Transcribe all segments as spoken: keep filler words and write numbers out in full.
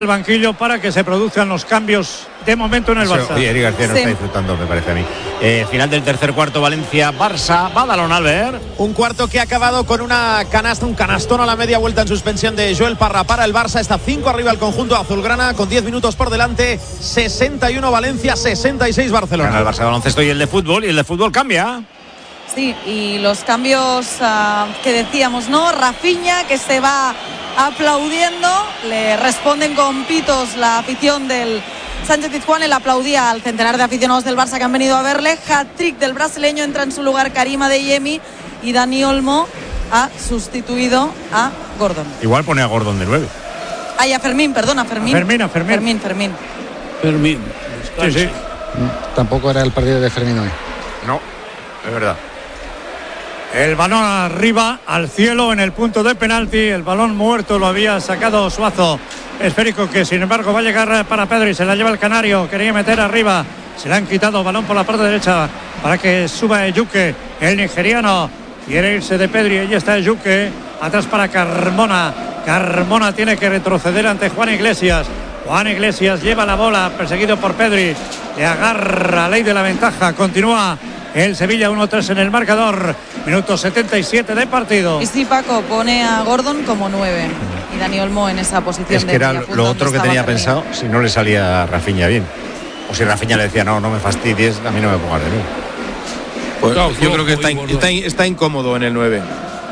el banquillo para que se produzcan los cambios de momento en el Barça. Oye, Eric García no sí. está disfrutando, me parece a mí. Eh, final del tercer cuarto, Valencia-Barça. Badalón, Albert. Un cuarto que ha acabado con una canasta, un canastón a la media vuelta en suspensión de Joel Parra para el Barça. Está cinco arriba el conjunto azulgrana con diez minutos por delante. sesenta y uno Valencia, sesenta y seis Barcelona. Gana el Barça de baloncesto y el de fútbol. Y el de fútbol cambia. Sí, y los cambios uh, que decíamos, ¿no? Rafinha, que se va aplaudiendo, le responden con pitos la afición del Sánchez-Pizjuán. Él aplaudía al centenar de aficionados del Barça que han venido a verle. Hat-trick del brasileño, entra en su lugar Karim Adeyemi y Dani Olmo ha sustituido a Gordon. Igual pone a Gordon de nueve. Ay, a Fermín, perdona, Fermín. A Fermín, a Fermín. Fermín, Fermín. Fermín. Sí, sí. Tampoco era el partido de Fermín hoy. No, es verdad. El balón arriba, al cielo, en el punto de penalti. El balón muerto lo había sacado Suazo. Esférico que, sin embargo, va a llegar para Pedri. Se la lleva el canario. Quería meter arriba. Se le han quitado. Balón por la parte derecha para que suba Ejuke, el nigeriano. Quiere irse de Pedri. Ahí está Ejuke. Atrás para Carmona. Carmona tiene que retroceder ante Juan Iglesias. Juan Iglesias lleva la bola, perseguido por Pedri. Le agarra ley de la ventaja. Continúa el Sevilla uno tres en el marcador. Minuto setenta y siete de partido. Y sí, Paco pone a Gordon como nueve y Dani Olmo en esa posición. Es que de era media, lo otro que tenía pensado si no le salía a Rafinha bien. O si Rafinha le decía, no, no me fastidies, a mí no me pongas de nuevo. Pues claro, Yo creo que está, está, está incómodo en el nueve.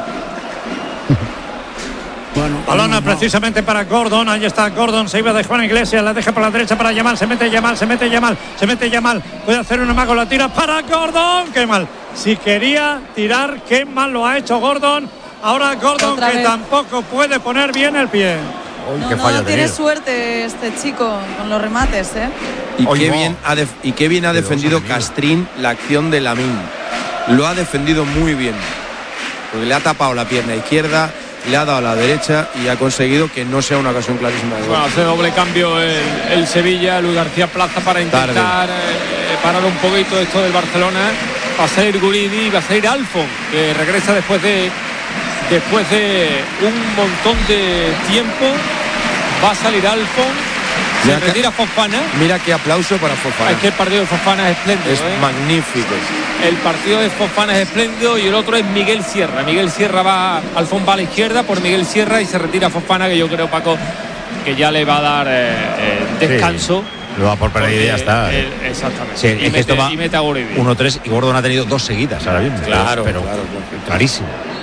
Bueno, Balón no, no. precisamente para Gordon. Ahí está Gordon. Se iba de Juan Iglesias. La deja por la derecha para Yamal. Se mete Yamal. Se mete Yamal. Se mete Yamal. Puede hacer un amago. La tira para Gordon. Qué mal. Si quería tirar, qué mal lo ha hecho Gordon. Ahora Gordon Otra que vez. tampoco puede poner bien el pie. Uy, No, qué no, fallo no tiene tenido. suerte este chico con los remates, ¿eh? Y, Oye, qué no. bien ha def- y qué bien ha Pero defendido vamos a ver. Castrín la acción de Lamine. Lo ha defendido muy bien. Porque le ha tapado la pierna izquierda, le ha dado a la derecha y ha conseguido que no sea una ocasión clarísima de gol. Bueno, hace doble cambio el, el Sevilla. Luis García Plaza para intentar eh, parar un poquito esto del Barcelona. Va a salir Guridi y va a salir Alfon, que regresa después de después de un montón de tiempo. Va a salir Alfon. Se Mira que- retira Fofana. Mira qué aplauso para Fofana. Es que el partido de Fofana es espléndido. Es ¿eh? magnífico. El partido de Fofana es espléndido y el otro es Miguel Sierra. Miguel Sierra va, Alfon va a la izquierda por Miguel Sierra y se retira Fofana, que yo creo, Paco, que ya le va a dar eh, eh, descanso. Lo va por perder y ya está. Eh, eh, exactamente. Sí, y, es que mete, esto va y mete a Guridi. uno tres y Gordon ha tenido dos seguidas ahora mismo. Claro, pero claro, claro. clarísimo.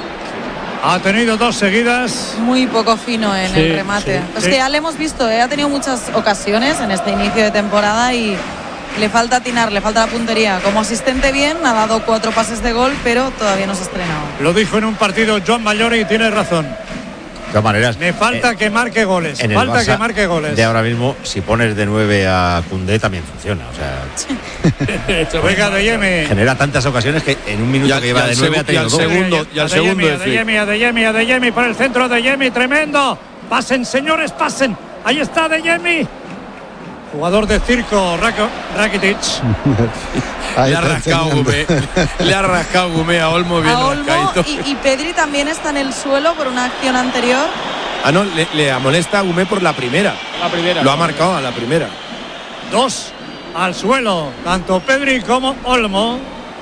Ha tenido dos seguidas. Muy poco fino en Sí, el remate. sí, es sí. que ya le hemos visto, ¿eh? Ha tenido muchas ocasiones en este inicio de temporada y le falta atinar, le falta la puntería. Como asistente bien, ha dado cuatro pases de gol, pero todavía no se ha estrenado. Lo dijo en un partido Joan Mayori y tiene razón. De todas maneras, Me falta eh, que marque goles. en el Falta Barça que marque goles. de ahora mismo, si pones de nueve a Koundé también funciona. O sea, Juega Adeyemi. genera tantas ocasiones que en un minuto Y al- que y lleva al de nueve segu- ha tenido y al dos. segundo- y al Adeyemi, segundo de Flick. Adeyemi, Adeyemi, Adeyemi por el centro. Adeyemi, tremendo. Pasen, señores, pasen. Ahí está Adeyemi. Jugador de circo, Rako- Rakitic. Ahí Le ha está rascado enseñando. Gumé. Le ha rascado Gumé a Olmo bien A Olmo rascadito. y, y Pedri también está en el suelo por una acción anterior. Ah, no, le, le amonesta a Gumé por la primera. La primera. Lo ha marcado a la primera. Dos al suelo, tanto Pedri como Olmo.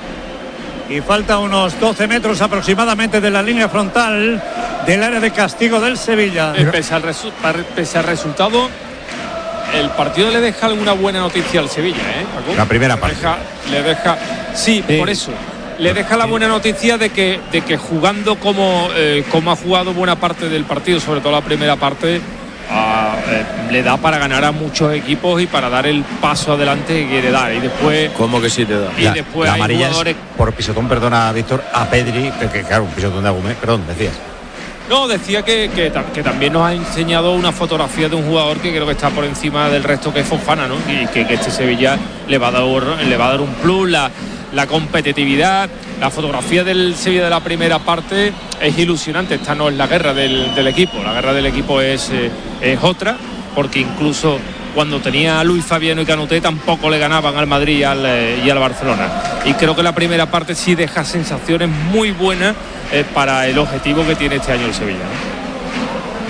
Y falta unos doce metros aproximadamente de la línea frontal del área de castigo del Sevilla. Eh, pese, al resu- par- pese al resultado, el partido le deja alguna buena noticia al Sevilla, ¿eh, Paco? La primera Le parte. deja, le deja, sí, Sí. por eso. Le deja la buena noticia de que, de que jugando como, eh, como ha jugado buena parte del partido, sobre todo la primera parte, ah, eh, le da para ganar a muchos equipos y para dar el paso adelante que quiere dar. Y después, ¿Cómo que sí te da? y La, después la hay amarilla jugadores. es por pisotón, perdona Víctor, a Pedri, que claro, un pisotón de Agumé, perdón, decías. No, decía que, que, ta- que también nos ha enseñado una fotografía de un jugador que creo que está por encima del resto, que es Fofana, ¿no? Y que, que este Sevilla le va a dar, le va a dar un plus, la, la competitividad. La fotografía del Sevilla de la primera parte es ilusionante. Esta no es la guerra del, del equipo, la guerra del equipo es, eh, es otra, porque incluso cuando tenía a Luis Fabiano y Canuté tampoco le ganaban al Madrid y al, eh, y al Barcelona. Y creo que la primera parte sí deja sensaciones muy buenas eh, para el objetivo que tiene este año el Sevilla, ¿no?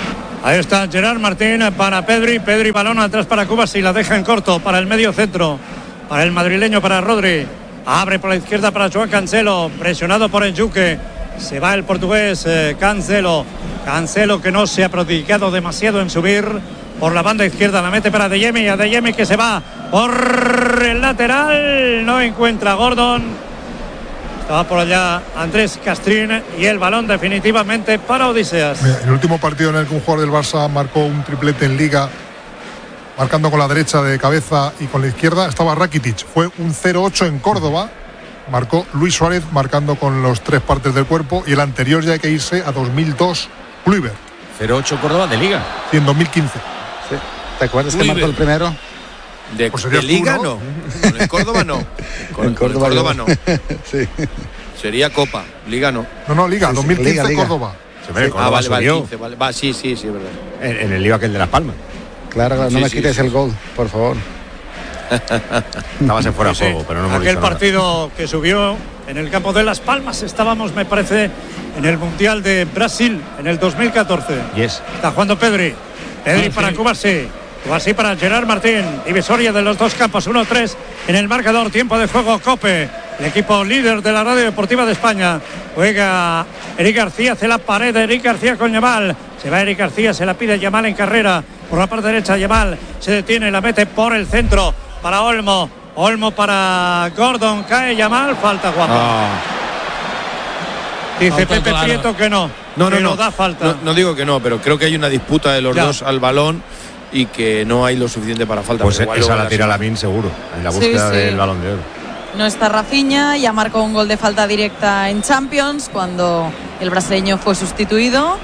Ahí está Gerard Martín para Pedri. Pedri, balón atrás para Cuba, si la deja en corto para el medio centro. Para el madrileño, para Rodri. Abre por la izquierda para Joao Cancelo. Presionado por el Juque. Se va el portugués eh, Cancelo. Cancelo que no se ha prodigado demasiado en subir. Por la banda izquierda la mete para Adeyemi. Adeyemi que se va por el lateral. No encuentra a Gordon. Estaba por allá Andrés Castrín y el balón definitivamente para Odiseas. Mira, el último partido en el que un jugador del Barça marcó un triplete en Liga, marcando con la derecha de cabeza y con la izquierda, estaba Rakitic. Fue un cero ocho en Córdoba. Marcó Luis Suárez marcando con los tres partes del cuerpo, y el anterior ya hay que irse a dos mil dos, Kluivert. cero ocho Córdoba de Liga. Sí, en dos mil quince. Sí. ¿Te acuerdas que marcó el primero? De, Pues de Liga tú, ¿no? no. Con el Córdoba no. Con, En con el Córdoba, Córdoba no. no. Sí. Sería Copa, Liga no. No, no, Liga, Sí, sí, dos mil quince, Liga, Liga. Córdoba. Sí, hombre, Ah, Córdoba vale, vale, subió. quince, vale. Va, sí, sí, sí, es verdad. En, en el lío aquel de Las Palmas. Claro, no Sí, me sí, quites sí. el gol, por favor. Estabas en fuera de Sí, juego, pero no hemos aquel visto nada. partido que subió en el campo de Las Palmas. Estábamos, me parece, en el Mundial de Brasil en el dos mil catorce. Yes. Está jugando Pedri. Pedri Ah, para sí. Cubarsí. Cubarsí para Gerard Martín. Divisoria de los dos campos. uno tres en el marcador. Tiempo de juego COPE. El equipo líder de la Radio Deportiva de España. Juega Eric García. Hace la pared de Eric García con Yamal. Se va Eric García. Se la pide Yamal en carrera. Por la parte derecha Yamal. Se detiene. La mete por el centro. Para Olmo. Olmo para Gordon. Cae Yamal. Falta guapa. Ah. Dice Falta Pepe clara. Prieto que no. No, no, que no. da falta. No, no digo que no, pero creo que hay una disputa de los Ya. dos al balón y que no hay lo suficiente para falta. Pues pero igual esa luego la las- tira Lamine seguro, en la Sí, búsqueda sí. del Balón de Oro. No está Rafinha, ya marcó un gol de falta directa en Champions cuando el brasileño fue sustituido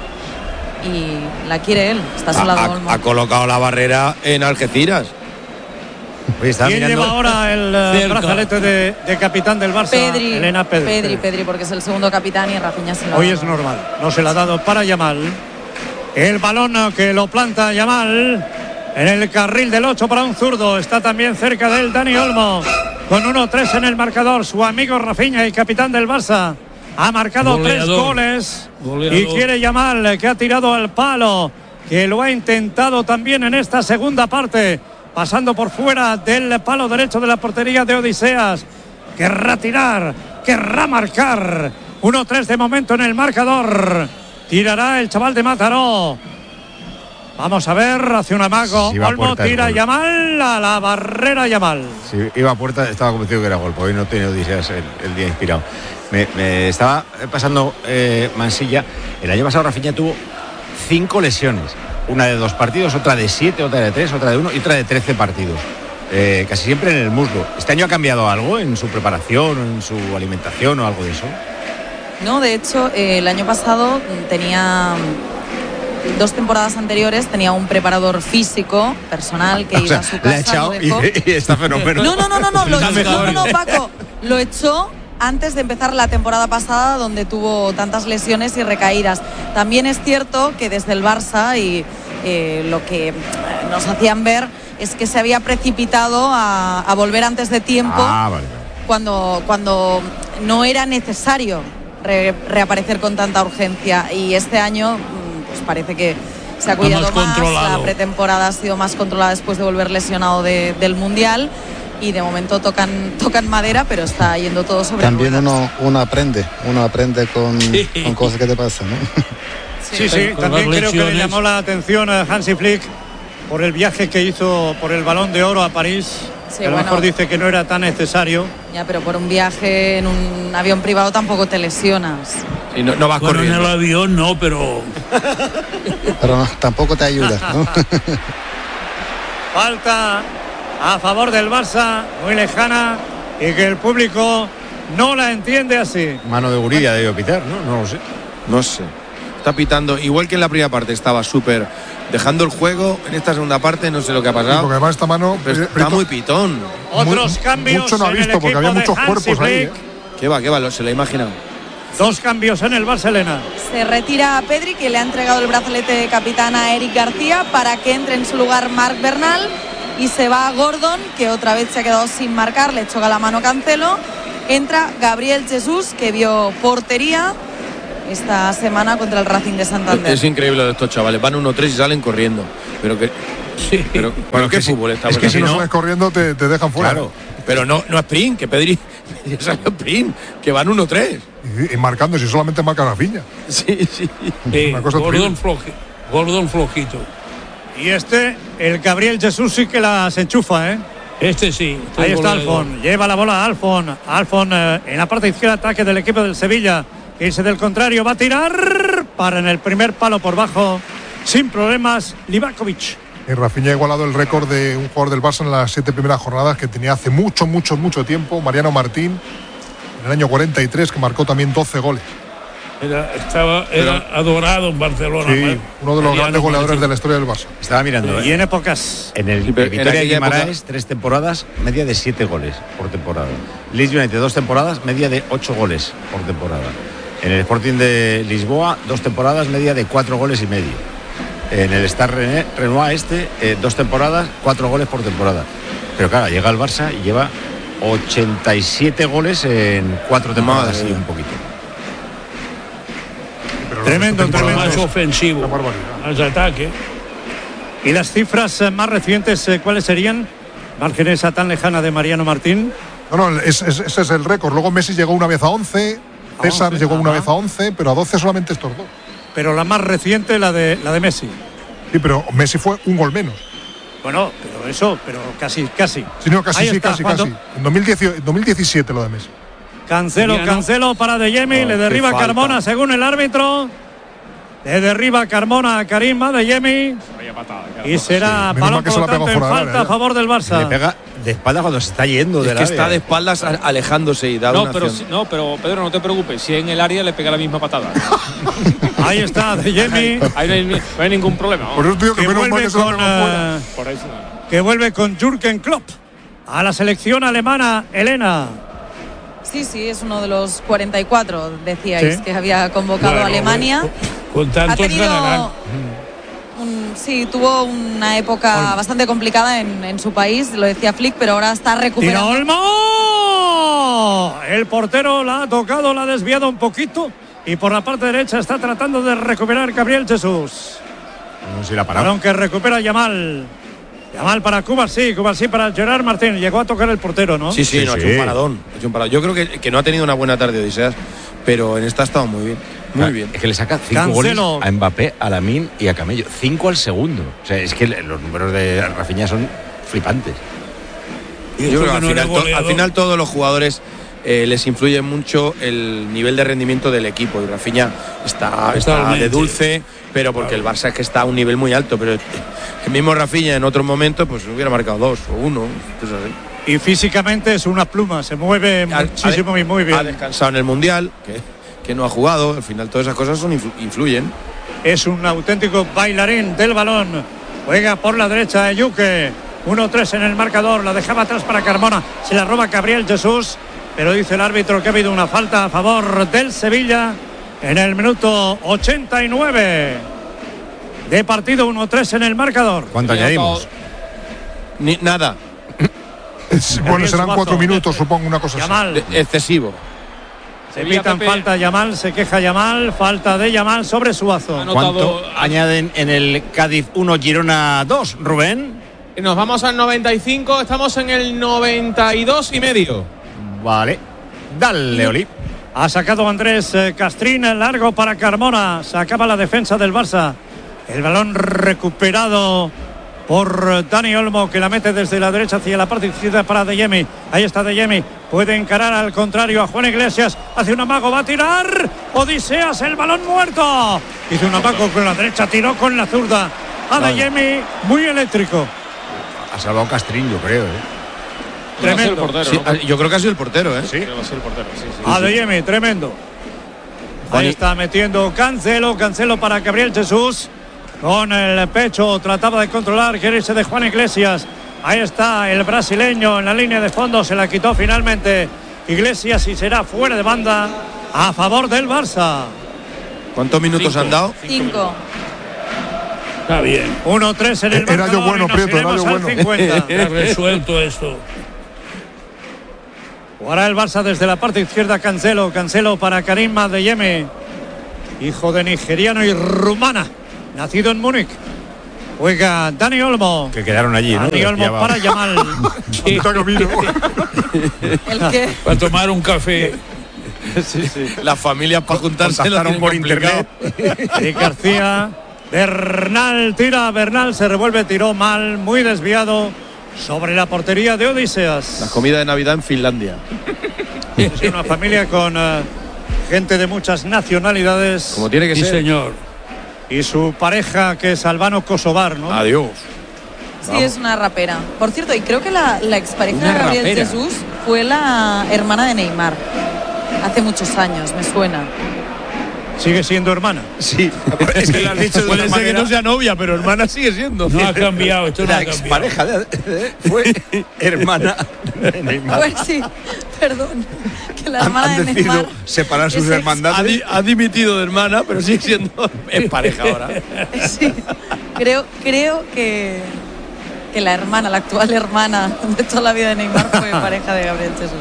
y la quiere él. Está a su lado Ha, Olmo. ha colocado la barrera en Algeciras. Oye, estaba ¿Quién mirando. lleva ahora el eh, Cerca. brazalete de, de capitán del Barça? Pedri, Elena Pedri. Pedri, Pedri, porque es el segundo capitán y Rafinha se lo ha Hoy dado. es normal, no se la ha dado para Yamal. El balón que lo planta Yamal en el carril del ocho para un zurdo. Está también cerca de él Dani Olmo. Con uno tres en el marcador, su amigo Rafinha y capitán del Barça. Ha marcado Goleador. tres goles. Goleador. Y quiere Yamal, que ha tirado al palo, que lo ha intentado también en esta segunda parte, pasando por fuera del palo derecho de la portería de Odiseas. Querrá tirar, querrá marcar. uno tres de momento en el marcador. Tirará el chaval de Mataró. Vamos a ver, hace un amago. Sí, va a Olmo puerta el tira gol. Yamal a la barrera Yamal. Si iba a puerta, estaba convencido que era gol, porque hoy no tiene Odiseas el, el día inspirado. Me, me estaba pasando eh, Mansilla. El año pasado Rafinha tuvo cinco lesiones. Una de dos partidos, otra de siete, otra de tres, otra de uno y otra de trece partidos. Eh, casi siempre en el muslo. ¿Este año ha cambiado algo en su preparación, en su alimentación o algo de eso? No, de hecho, eh, el año pasado tenía dos temporadas anteriores, tenía un preparador físico personal que O iba sea, a su le ha casa. echado lo y, dejó. y está fenómeno. No, no, no, no, no, lo, Está no, no, mejor. no, Paco, lo echó antes de empezar la temporada pasada, donde tuvo tantas lesiones y recaídas. También es cierto que desde el Barça y eh, lo que eh, nos hacían ver es que se había precipitado a, a volver antes de tiempo, Ah, vale, vale. cuando, cuando no era necesario re- reaparecer con tanta urgencia. Y este año, mm, pues parece que se ha cuidado más más, controlado. la pretemporada ha sido más controlada después de volver lesionado de- del Mundial. Y de momento tocan, tocan madera, pero está yendo todo sobre También ruedas. uno, uno aprende, uno aprende con, Sí. con cosas que te pasan, ¿no? Sí, sí, Con también las creo que le lesiones. llamó la atención a Hansi Flick por el viaje que hizo por el Balón de Oro a París. Sí, que a lo bueno. mejor dice que no era tan necesario. Ya, pero por un viaje en un avión privado tampoco te lesionas. Y no, no vas Bueno, en el corriendo. avión no, pero Pero no, tampoco te ayuda, ¿no? Falta a favor del Barça, muy lejana, y que el público no la entiende así. Mano de Gurilla debió pitar, ¿no? No lo sé. No sé. Está pitando, igual que en la primera parte estaba súper dejando el juego, en esta segunda parte no sé lo que ha Porque pasado, además esta mano, pero está Prieto, muy pitón. Otros Mu- cambios mucho no ha en visto, el porque equipo había muchos de Hansi cuerpos ahí, Flick. ¿eh? ¿Qué va, qué va? Lo- Se lo ha imaginado. Dos cambios en el Barcelona. Se retira a Pedri, que le ha entregado el brazalete de capitán a Eric García para que entre en su lugar Marc Bernal. Y se va a Gordon, que otra vez se ha quedado sin marcar, le choca la mano Cancelo. Entra Gabriel Jesús, que vio portería. esta semana contra el Racing de Santander. Es increíble lo de estos chavales, van uno tres y salen corriendo. Pero que sí, pero bueno, ¿qué fútbol está? Es que si no no sales corriendo te, te dejan fuera. Claro, pero no, no sprint, que Pedri salió sprint, que van uno tres. Y, y marcando, si solamente marca Rafinha. Sí, sí. Eh, Una cosa Gordon, terrible. floji, Gordon flojito. Y este, el Gabriel Jesús sí que las enchufa, ¿eh? Este sí. Este Ahí es está goleador. Alfon, lleva la bola Alfon. Alfon eh, en la parte izquierda, ataque del equipo del Sevilla. Irse del contrario, va a tirar. Para en el primer palo por bajo, sin problemas, Livakovic. Y Rafinha ha igualado el récord de un jugador del Barça en las siete primeras jornadas que tenía hace mucho, mucho, mucho tiempo, Mariano Martín, en el año cuarenta y tres, que marcó también doce goles. Era, estaba, era adorado en Barcelona. Sí, Mar- uno de los Mariano grandes goleadores Martín. de la historia del Barça. Estaba mirando, Y ¿eh? en épocas. En el Sí, pero en Vitoria de aquella Guimaraes, época- tres temporadas, media de siete goles por temporada. Leeds United, dos temporadas, media de ocho goles por temporada. En el Sporting de Lisboa, dos temporadas, media de cuatro goles y medio. En el Stade René- Renoir este, eh, dos temporadas, cuatro goles por temporada. Pero claro, llega al Barça y lleva ochenta y siete goles en cuatro temporadas Madre y mía. un poquito. Pero Tremendo, esta temporada Más tremendo. es ofensivo, una barbaridad. más ataque. ¿Y las cifras eh, más recientes eh, cuáles serían? Margen esa tan lejana de Mariano Martín. No, no, es- es- ese es el récord. Luego Messi llegó una vez a once, César once, llegó una ajá. vez a once, pero a doce solamente estos dos. Pero la más reciente, la de, la de Messi. Sí, pero Messi fue un gol menos. Bueno, pero eso, pero casi, casi. Sí, no, casi, Ahí sí, está, casi, cuando- casi. En dos mil dieciocho dos mil diecisiete lo de Messi. Cancelo, Mariano. Cancelo para De Jemi, Oh, le qué derriba falta. Carmona según el árbitro. Le derriba Carmona a Karim De Jemi. Y será Sí, menos balón mal que por se lo la pegó tanto en fuera del falta área, a favor del Le Barça. pega de espalda cuando se está yendo Es del que área. está de espaldas a- alejándose y da No, una pero, acción. si- no, pero Pedro, no te preocupes. Si en el área le pega la misma patada. Ahí está De Jemi. Ahí no hay, ni- no hay ningún problema. vamos. Por eso te digo que Que menos mal vuelve que se la con, pegó fuera. eh, Por eso. que vuelve con Jürgen Klopp a la selección alemana. Elena. Sí, sí, es uno de los cuarenta y cuatro, decíais, Sí. que había convocado Bueno, a Alemania. Con Ha tantos ganarán. tenido un- sí, tuvo una época bastante complicada en, en su país, lo decía Flick, pero ahora está Tira recuperando. Olmo. El portero la ha tocado, la ha desviado un poquito. Y por la parte derecha está tratando de recuperar Gabriel Jesús. No sé si la ha parado. Balón que recupera Yamal. Yamal para Cuba, sí, Cuba sí para Gerard Martín. Llegó a tocar el portero, ¿no? Sí, sí, Sí, no, ha sí. hecho un paradón. Ha hecho un paradón. Yo creo que, que no ha tenido una buena tarde, Odiseas, pero en esta ha estado muy bien. Muy Claro, bien. Es que le saca cinco Cancelo. goles a Mbappé, a Lamine y a Camello. Cinco al segundo. O sea, es que le- los números de Rafinha son flipantes. Y Yo eso creo que que al no era final, to- al goleador. final todos los jugadores eh, les influye mucho el nivel de rendimiento del equipo. Y Rafinha está, está Totalmente. de dulce, pero porque el Barça es que está a un nivel muy alto. Pero el mismo Rafinha en otro momento pues hubiera marcado dos o uno. cosas así. Y físicamente es una pluma, se mueve Ha- muchísimo ha de- y muy Ha bien. descansado en el Mundial, que, que no ha jugado. Al final todas esas cosas son, influ- influyen. Es un auténtico bailarín del balón. Juega por la derecha Eyuke. uno tres en el marcador. La dejaba atrás para Carmona. Se la roba Gabriel Jesús. Pero dice el árbitro que ha habido una falta a favor del Sevilla en el minuto ochenta y nueve de partido. uno tres en el marcador. ¿Cuánto añadimos? Ni, nada. Bueno, serán Suazo. cuatro minutos, supongo, una cosa así. Yamal. de- excesivo. Se Sevilla, pitan Pepe. falta Yamal. Se queja Yamal. Falta de Yamal sobre Suazo. Ah, no. ¿Cuánto Anotado- añaden en el Cádiz uno, Girona dos, Rubén? Nos vamos al noventa y cinco, estamos en el noventa y dos y medio. Vale. Dale, Oli. Ha sacado Andrés eh, Castrín, largo para Carmona. Se acaba la defensa del Barça. El balón recuperado por eh, Dani Olmo, que la mete desde la derecha hacia la parte izquierda para De Jemi. Ahí está De Jemi. Puede encarar al contrario a Juan Iglesias. Hace un amago, va a tirar. Odiseas, el balón muerto. Hizo un amago con la derecha, tiró con la zurda. A De Jemi, muy eléctrico. Ha salvado Castrín, yo creo, ¿eh? Va a ser el Tremendo. portero, Sí, ¿no? yo creo que ha sido el portero, ¿eh? Sí. Creo que va a ser el portero, sí, sí. A De Jemi, tremendo. Juan Ahí y- está metiendo Cancelo, Cancelo para Gabriel Jesús. Con el pecho trataba de controlar, quiere irse de Juan Iglesias. Ahí está el brasileño en la línea de fondo, se la quitó finalmente Iglesias y será fuera de banda a favor del Barça. ¿Cuántos minutos Cinco. han dado? Cinco. Está bien. uno tres en el Era yo marcador bueno, y nos Prieto, era iremos yo al bueno. cincuenta. Está resuelto esto. Jugará el Barça desde la parte izquierda. Cancelo, Cancelo para Karim De Jemi. hijo de nigeriano y rumana, nacido en Múnich. Juega Dani Olmo. Que quedaron allí, ¿no? Dani Olmo para Yamal. Sí. ¿El qué? Para tomar un café. Sí, sí. Las familias para juntarse Contactaron por internet. Eric García. Bernal tira. Bernal se revuelve, tiró mal, muy desviado sobre la portería de Odiseas. La comida de Navidad en Finlandia. Es una familia con uh, gente de muchas nacionalidades. Como tiene que Sí, ser. señor. Y su pareja, que es albano-kosovar, ¿no? Adiós. Sí, es una rapera. Por cierto, y creo que la, la expareja Una de Gabriel rapera. Jesús fue la hermana de Neymar. Hace muchos años, me suena. Sigue siendo hermana. Sí, es que lo has dicho de Puede una ser que manera. no sea novia, pero hermana sigue siendo. No ha cambiado, esto no La ha cambiado. expareja de, de- fue hermana de Neymar. Pues sí, perdón. Que la Han, hermana han de decidido Neymar separar sus es ex- Ha, hermandades. di- ha dimitido de hermana, pero sigue siendo es pareja ahora. Sí, creo, creo que, que la hermana, la actual hermana de toda la vida de Neymar fue pareja de Gabriel Jesús.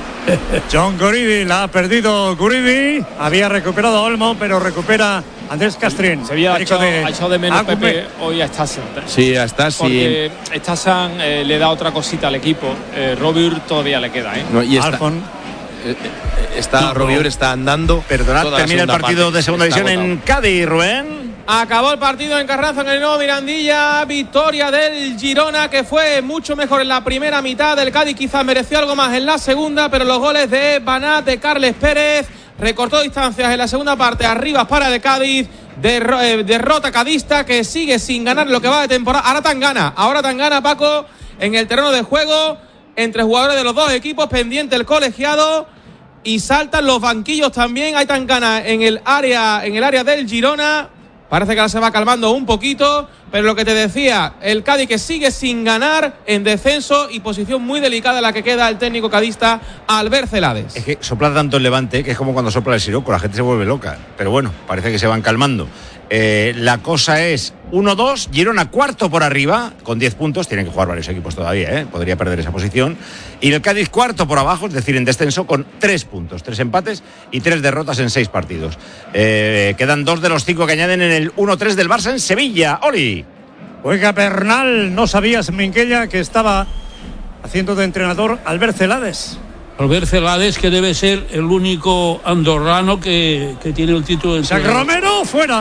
John Guridi la ha perdido Guridi. Había recuperado Olmo, pero recupera Andrés Castrín. Sevilla ha Perico echado, ha echado de menos Agume. Pepe hoy a Stassen. Sí, hasta sí. Porque Stassen eh, le da otra cosita al equipo. Eh, Robert todavía le queda, ¿eh? No, y está, Alfon. eh, eh, está Robior está andando. Perdonad, toda la termina el segunda partido parte. de segunda Está división en agotado. Cádiz, Rubén. Acabó el partido en Carranza, en el nuevo Mirandilla. Victoria del Girona, que fue mucho mejor en la primera mitad. El Cádiz quizás mereció algo más en la segunda, pero los goles de Banat, de Carles Pérez, recortó distancias en la segunda parte. Arriba para el Cádiz. Derro- eh, derrota cadista, que sigue sin ganar lo que va de temporada. Ahora tan gana, ahora tan gana, Paco, en el terreno de juego, entre jugadores de los dos equipos, pendiente el colegiado. Y saltan los banquillos también. Hay tan gana en el área, en el área del Girona. Parece que ahora se va calmando un poquito, pero lo que te decía, el Cádiz que sigue sin ganar, en descenso, y posición muy delicada la que queda el técnico cadista Albert Celades. Es que sopla tanto el Levante que es como cuando sopla el siroco, la gente se vuelve loca. Pero bueno, parece que se van calmando. Eh, la cosa es uno dos, Girona cuarto por arriba, con diez puntos, tienen que jugar varios equipos todavía, ¿eh? Podría perder esa posición. Y el Cádiz cuarto por abajo, es decir, en descenso, con tres puntos, tres empates y tres derrotas en seis partidos. Eh, quedan dos de los cinco que añaden en el uno tres del Barça en Sevilla. Oli. Juega Bernal. No sabías, Minguella, que estaba haciendo de entrenador Albert Celades. Albert Celades, que debe ser el único andorrano que, que tiene el título de Isaac entrenador. Romero fuera.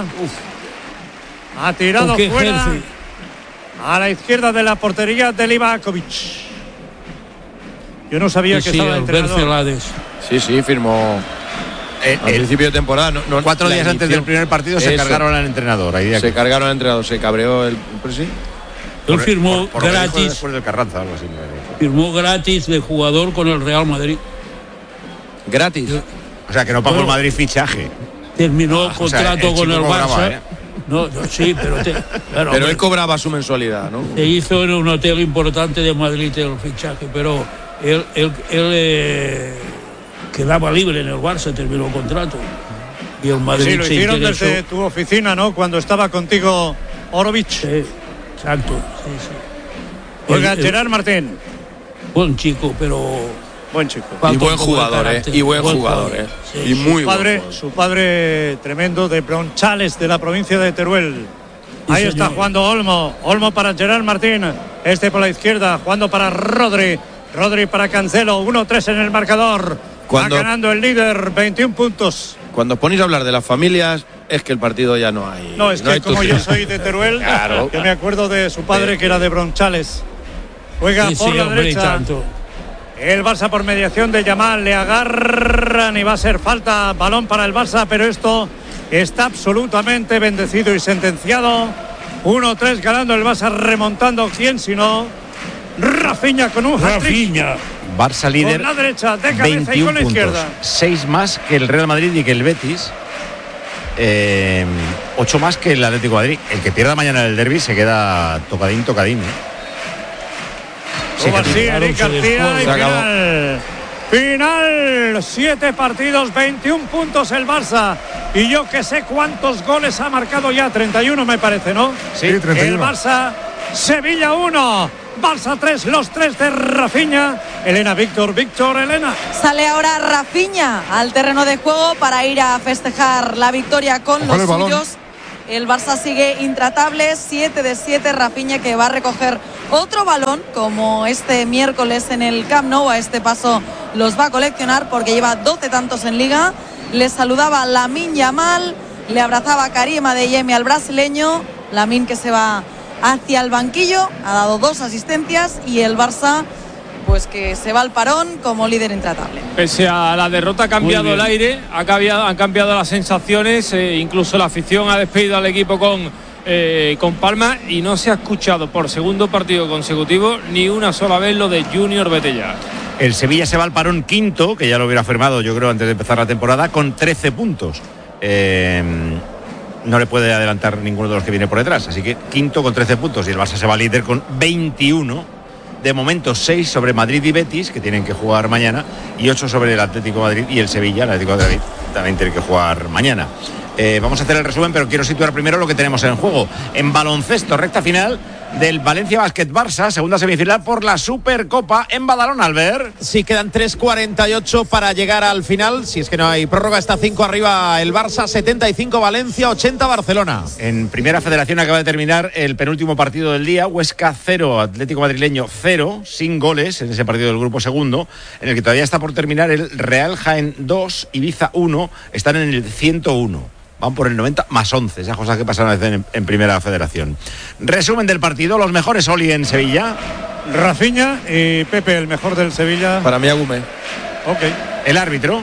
Ha tirado ¿Con qué fuera ejerce? a la izquierda de la portería de Livakovic. Yo no sabía Sí, que sí, estaba de Albert entrenador. Celades. Sí, sí, firmó Eh, al el- principio de temporada. No, no, cuatro la días antes inició. del primer partido se Eso. cargaron al entrenador. Ahí de Se aquí. cargaron al entrenador, se cabreó el. Pues sí. Él firmó Por lo que dijo gratis, después del Carranza, algo así. me parece. firmó gratis de jugador con el Real Madrid. Gratis. O sea, que no pagó el Bueno. Madrid fichaje. Terminó el Ah, o sea, contrato el con chico el cobraba, Barça. ¿eh? No, no, sí, pero, te, claro, Pero hombre, él cobraba su mensualidad, ¿no? se hizo en un hotel importante de Madrid el fichaje, pero él, él, él eh, quedaba libre en el Barça, terminó el contrato. Y el Madrid Sí, lo se hicieron interesó. desde tu oficina, ¿no? Cuando estaba contigo Orovic. Sí, exacto, sí, sí. Juega El- el- Gerard Martín. Buen chico, pero Buen chico. Y falta buen un poco de jugador, ¿eh? carácter. Y buen jugador, ¿eh? Sí, Y sí. muy buen Padre, jugador. su padre tremendo de Bronchales, de la provincia de Teruel. Sí, Ahí señor. está jugando Olmo. Olmo para Gerard Martín. Este por la izquierda, jugando para Rodri. Rodri para Cancelo. uno tres en el marcador. Cuando- Va ganando el líder, veintiún puntos. Cuando os ponéis a hablar de las familias, es que el partido ya no hay. No, es que hay como tos- yo soy de Teruel, Claro. yo me acuerdo de su padre que era de Bronchales. Juega Sí, por sí, la hombre, y derecha. tanto. El Barça por mediación de Yamal, le agarran y va a ser falta, balón para el Barça, pero esto está absolutamente bendecido y sentenciado. uno tres ganando el Barça, remontando, ¿quién si no? Rafinha con un hat-trick. Rafinha. Barça líder, Con la derecha, de cabeza y veintiún con la puntos, izquierda. seis más que el Real Madrid y que el Betis, eh, ocho más que el Atlético de Madrid. El que pierda mañana el derbi se queda tocadín, tocadín. ¿eh? Sí, Como así, que- Eric se García y Se acabó. final. Final, siete partidos, veintiún puntos el Barça. Y yo que sé cuántos goles ha marcado ya, treinta y uno me parece, ¿no? Sí, El treinta y uno. Barça, Sevilla uno. Barça tres, los tres de Rafinha. Elena, Víctor, Víctor, Elena. Sale ahora Rafinha al terreno de juego para ir a festejar la victoria con Ojo los el suyos. El Barça sigue intratable, siete de siete. Rafinha, que va a recoger otro balón como este miércoles en el Camp Nou. A este paso los va a coleccionar porque lleva doce tantos en Liga. Le saludaba Lamine Yamal, le abrazaba Karim Adeyemi al brasileño. Lamine, que se va hacia el banquillo, ha dado dos asistencias, y el Barça pues que se va al parón como líder intratable. Pese a la derrota ha cambiado el aire, ha cambiado, han cambiado las sensaciones, eh, incluso la afición ha despedido al equipo con, eh, con palmas, y no se ha escuchado por segundo partido consecutivo ni una sola vez lo de Junior Betella. El Sevilla se va al parón quinto, que ya lo hubiera firmado yo creo antes de empezar la temporada, con trece puntos. Eh, no le puede adelantar ninguno de los que viene por detrás, así que quinto con trece puntos, y el Barça se va líder con veintiuno. De momento seis sobre Madrid y Betis, que tienen que jugar mañana, y ocho sobre el Atlético de Madrid y el Sevilla. El Atlético de Madrid también tiene que jugar mañana. Eh, vamos a hacer el resumen, pero quiero situar primero lo que tenemos en juego. En baloncesto, recta final del Valencia Basket Barça, segunda semifinal por la Supercopa en Badalona, Albert. Sí, quedan tres cuarenta y ocho para llegar al final. Si es que no hay prórroga, está cinco arriba el Barça, setenta y cinco Valencia, ochenta Barcelona. En Primera Federación acaba de terminar el penúltimo partido del día. Huesca cero, Atlético Madrileño cero, sin goles en ese partido del grupo segundo, en el que todavía está por terminar el Real Jaén dos, Ibiza uno, están en el ciento uno. Van por el noventa más once, esas cosas que pasaron a veces en, en Primera Federación. Resumen del partido, los mejores Oli en Sevilla. Rafinha y Pepe, el mejor del Sevilla. Para mí, Agumé. Ok. El árbitro.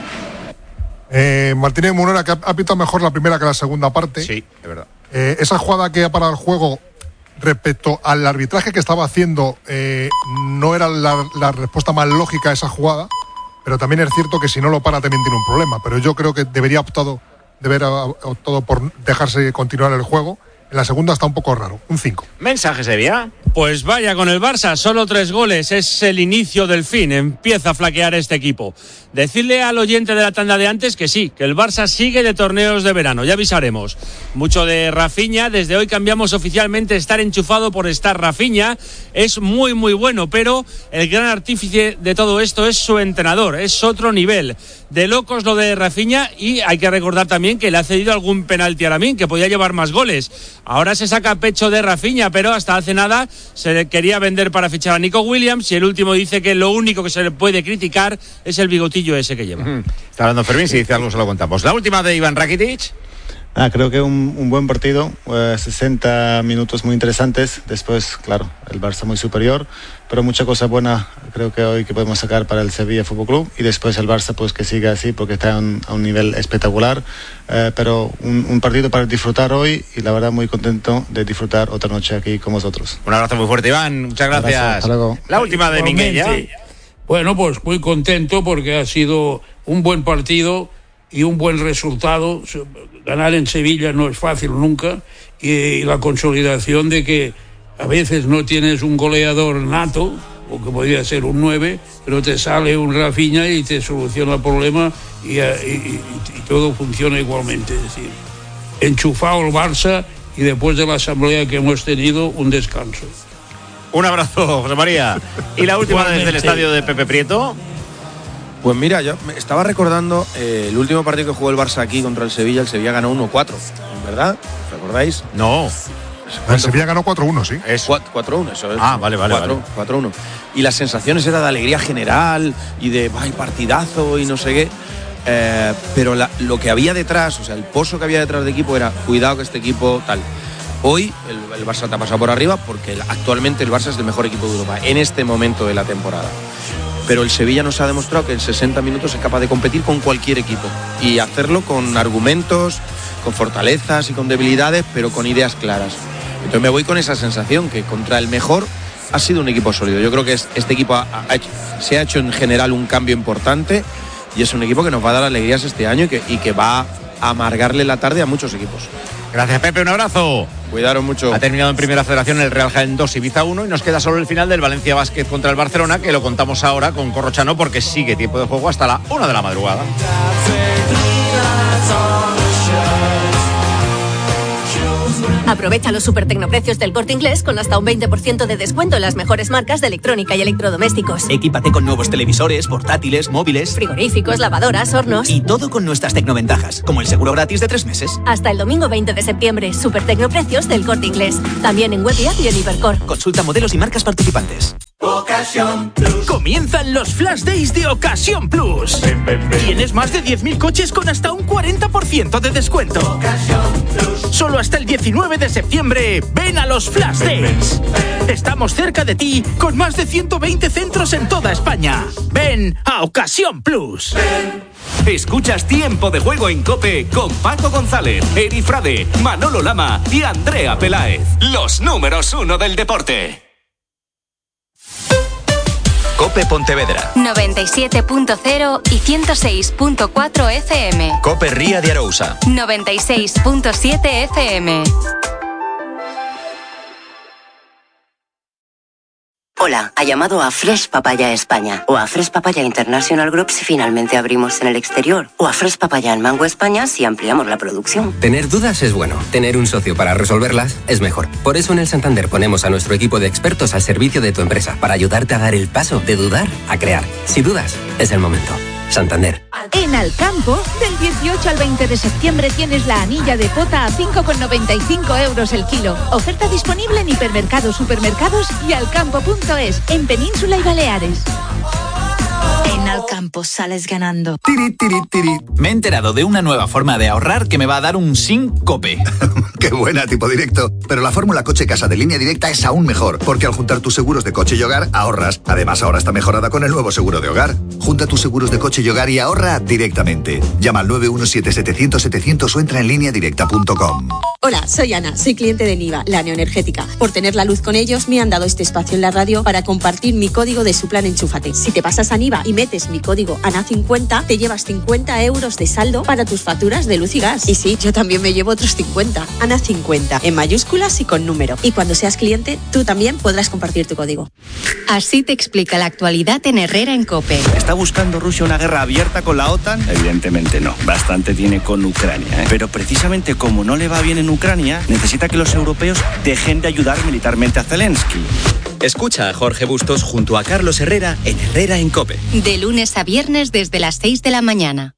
Eh, Martínez Munera, que ha, ha pitado mejor la primera que la segunda parte. Sí, es verdad. Eh, esa jugada que ha parado el juego respecto al arbitraje que estaba haciendo, eh, no era la, la respuesta más lógica a esa jugada, pero también es cierto que si no lo para también tiene un problema. Pero yo creo que debería optado de haber optado por dejarse continuar el juego. En la segunda está un poco raro, un cinco. Mensaje, Sevilla. Pues vaya con el Barça, solo tres goles, es el inicio del fin, empieza a flaquear este equipo. Decirle al oyente de la tanda de antes que sí, que el Barça sigue de torneos de verano, ya avisaremos. Mucho de Rafinha, desde hoy cambiamos oficialmente estar enchufado por estar Rafinha, es muy muy bueno, pero el gran artífice de todo esto es su entrenador, es otro nivel. De locos lo de Rafinha, y hay que recordar también que le ha cedido algún penalti a Lamine, que podía llevar más goles. Ahora se saca pecho de Rafinha, pero hasta hace nada se le quería vender para fichar a Nico Williams, y el último dice que lo único que se le puede criticar es el bigotillo ese que lleva. Uh-huh. Está hablando Fermín, si dice algo se lo contamos. La última de Iván Rakitic. Ah, creo que un, un buen partido, eh, sesenta minutos muy interesantes. Después, claro, el Barça muy superior, pero mucha cosa buena creo que hoy que podemos sacar para el Sevilla Fútbol Club, y después el Barça pues que siga así porque está a un, a un nivel espectacular, eh, pero un, un partido para disfrutar hoy, y la verdad muy contento de disfrutar otra noche aquí con vosotros. Un abrazo muy fuerte, Iván, muchas gracias. Abrazo, hasta luego. La última de Minguella. Bueno, pues muy contento porque ha sido un buen partido y un buen resultado. Ganar en Sevilla no es fácil nunca, y la consolidación de que a veces no tienes un goleador nato, o que podría ser un nueve, pero te sale un Rafinha y te soluciona el problema, y, y, y, y todo funciona igualmente. Es decir, enchufado el Barça, y después de la asamblea que hemos tenido, un descanso. Un abrazo, José María. Y la última desde el estadio de Pepe Prieto. Pues mira, yo me estaba recordando eh, el último partido que jugó el Barça aquí contra el Sevilla. El Sevilla ganó uno cuatro, ¿verdad? ¿Recordáis? No. El Sevilla ganó cuatro uno, sí. Es cuatro uno, eso es. Ah, vale, vale, cuatro, vale. cuatro uno. Y las sensaciones eran de alegría general y de ¡ay, partidazo! Y no sé qué. Eh, pero la, lo que había detrás, o sea, el pozo que había detrás del equipo era cuidado que este equipo tal. Hoy el, el Barça te ha pasado por arriba porque el, actualmente el Barça es el mejor equipo de Europa en este momento de la temporada. Pero el Sevilla nos ha demostrado que en sesenta minutos es capaz de competir con cualquier equipo y hacerlo con argumentos, con fortalezas y con debilidades, pero con ideas claras. Entonces me voy con esa sensación que contra el mejor ha sido un equipo sólido. Yo creo que es, este equipo ha, ha hecho, se ha hecho en general un cambio importante, y es un equipo que nos va a dar alegrías este año y que, y que va a amargarle la tarde a muchos equipos. Gracias, Pepe, un abrazo. Cuidaros mucho. Ha terminado en Primera Federación el Real Jaén dos, Ibiza uno, y nos queda solo el final del Valencia Basket contra el Barcelona, que lo contamos ahora con Corrochano porque sigue tiempo de juego hasta la una de la madrugada. Aprovecha los super tecnoprecios del Corte Inglés con hasta un veinte por ciento de descuento en las mejores marcas de electrónica y electrodomésticos. Equípate con nuevos televisores, portátiles, móviles, frigoríficos, lavadoras, hornos. Y todo con nuestras tecnoventajas, como el seguro gratis de tres meses. Hasta el domingo veinte de septiembre, super tecnoprecios del Corte Inglés. También en web y app y en Hipercor. Consulta modelos y marcas participantes. Ocasión Plus. Comienzan los Flash Days de Ocasión Plus. Ven, ven, ven. Tienes más de diez mil coches con hasta un cuarenta por ciento de descuento. Ocasión Plus. Solo hasta el diecinueve de septiembre. Ven a los Flash ven, Days. Ven, ven. Estamos cerca de ti con más de ciento veinte centros en toda España. Ven a Ocasión Plus. Ven. Escuchas Tiempo de Juego en COPE con Paco González, Eri Frade, Manolo Lama y Andrea Peláez. Los números uno del deporte. COPE Pontevedra noventa y siete punto cero y ciento seis punto cuatro F M. COPE Ría de Arousa noventa y seis punto siete F M. Hola, ha llamado a Fresh Papaya España o a Fresh Papaya International Group si finalmente abrimos en el exterior o a Fresh Papaya en Mango España si ampliamos la producción. Tener dudas es bueno, tener un socio para resolverlas es mejor. Por eso en el Santander ponemos a nuestro equipo de expertos al servicio de tu empresa para ayudarte a dar el paso de dudar a crear. Si dudas, es el momento. Santander. En Alcampo, del dieciocho al veinte de septiembre tienes la anilla de pota a cinco con noventa y cinco euros el kilo. Oferta disponible en hipermercados, supermercados y alcampo punto es, en Península y Baleares. En Alcampo sales ganando. Tiri, tiri, tiri. Me he enterado de una nueva forma de ahorrar que me va a dar un SINCOPE. Qué buena, tipo directo. Pero la fórmula coche casa de Línea Directa es aún mejor, porque al juntar tus seguros de coche y hogar, ahorras. Además, ahora está mejorada con el nuevo seguro de hogar. Junta tus seguros de coche y hogar y ahorra directamente. Llama al nueve uno siete setecientos setecientos o entra en línea directa punto com. Hola, soy Ana, soy cliente de Niva, la neoenergética. Por tener la luz con ellos, me han dado este espacio en la radio para compartir mi código de su plan Enchúfate. Si te pasas a Niva y metes mi código A N A cincuenta, te llevas cincuenta euros de saldo para tus facturas de luz y gas. Y sí, yo también me llevo otros cincuenta. A N A cincuenta, en mayúsculas y con número. Y cuando seas cliente, tú también podrás compartir tu código. Así te explica la actualidad en Herrera en COPE. ¿Está buscando Rusia una guerra abierta con la OTAN? Evidentemente no. Bastante tiene con Ucrania, ¿eh? Pero precisamente como no le va bien en Ucrania, necesita que los europeos dejen de ayudar militarmente a Zelensky. Escucha a Jorge Bustos junto a Carlos Herrera en Herrera en COPE. De lunes a viernes desde las seis de la mañana.